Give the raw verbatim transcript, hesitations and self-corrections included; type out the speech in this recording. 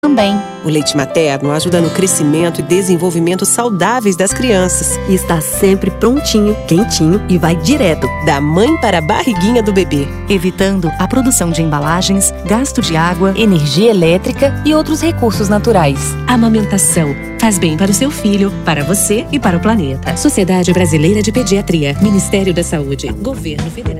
também. O leite materno ajuda no crescimento e desenvolvimento saudáveis das crianças. E está sempre prontinho, quentinho e vai direto da mãe para a barriguinha do bebê, evitando a produção de embalagens, gasto de água, energia elétrica e outros recursos naturais. A amamentação faz bem para o seu filho, para você e para o planeta. Sociedade Brasileira de Pediatria, Ministério da Saúde, Governo Federal.